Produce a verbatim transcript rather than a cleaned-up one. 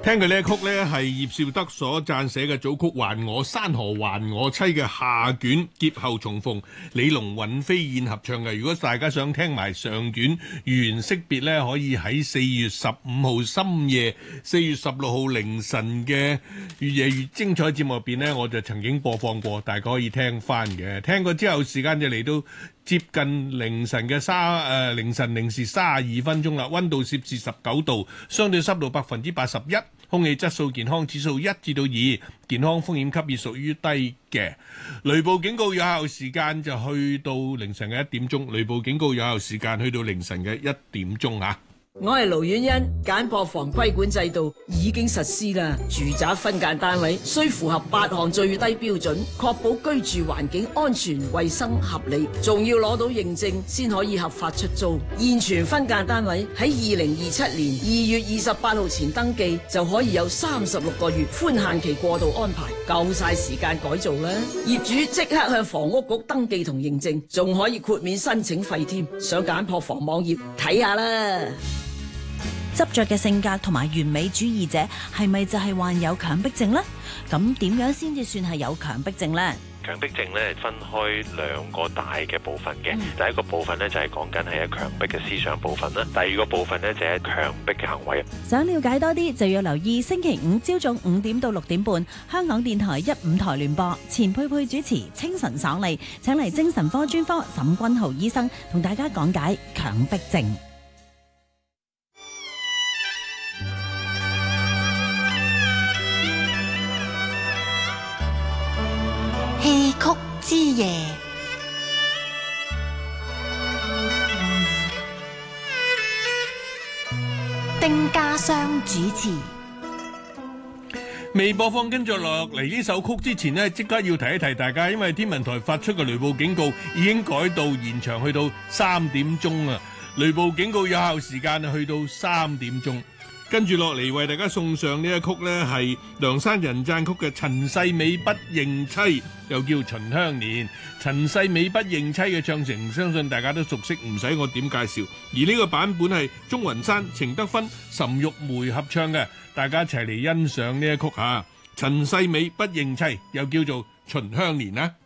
聽佢呢一曲呢，係葉紹德所撰寫嘅組曲《還我山河還我妻》嘅下卷劫後重逢，李龍尹飛燕合唱嘅。如果大家想聽埋上卷原識別呢，可以喺四月十五號深夜、四月十六號凌晨嘅越夜越精彩節目入邊呢，我就曾經播放過，大家可以聽翻嘅。聽過之後，時間就嚟到接近凌晨嘅三誒凌晨零時三十二分鐘啦，溫度攝氏十九度，相對濕度百分之八十一，空氣質素健康指數一至到二，健康風險級別屬於低嘅。雷暴警告有效時間就去到凌晨嘅一點鐘，雷暴警告有效時間去到凌晨嘅一點鐘啊。 我係盧婉欣，簡樸房規管制度已經實施啦。住宅分間單位需符合八項最低標準，確保居住環境安全、衛生、合理，仲要攞到認證先可以合法出租。現存分間單位喺二零二七年二月二十八號前登記，就可以有三十六個月寬限期過渡安排，夠晒時間改造啦。業主即刻向房屋局登記同認證，仲可以豁免申請費添。上簡樸房網頁睇下啦。 執着嘅性格同埋完美主義者係咪就係患有強迫症呢？咁點樣先至算係有強迫症呢？ 強迫症咧分開兩個大嘅部分嘅，嗯、第一個部分咧就係講緊係強迫嘅思想部分啦，第二個部分咧就係強迫嘅行為。 想了解多啲就要留意星期五朝早五點到六點半，香港電台一五台聯播，錢佩佩主持，清晨爽利，請嚟精神科專科沈君豪醫生同大家講解強迫症。 戲曲之夜，丁家湘主持。 未播放跟住落嚟呢首曲之前呢，即刻要提一提大家，因為天文台發出嘅雷暴警告已經改到延長去到三點鐘啊！雷暴警告有效時間去到三點鐘。跟住落嚟為大家送上呢一曲呢，係梁山人讚曲嘅《陳世美不認妻》，又叫《秦香蓮》。陳世美不認妻嘅唱程，相信大家都熟悉，唔使我點介紹。而呢個版本係鍾雲山、程德芬、岑玉梅合唱嘅，大家一齊嚟欣賞呢一曲嚇。陳世美不認妻，又叫做《秦香蓮》啊！